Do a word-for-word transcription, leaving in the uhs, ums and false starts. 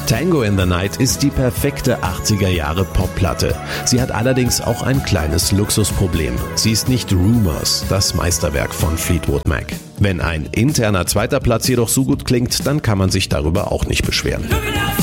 Tango in the Night ist die perfekte achtziger-Jahre-Popplatte. Sie hat allerdings auch ein kleines Luxusproblem. Sie ist nicht Rumours, das Meisterwerk von Fleetwood Mac. Wenn ein interner zweiter Platz jedoch so gut klingt, dann kann man sich darüber auch nicht beschweren.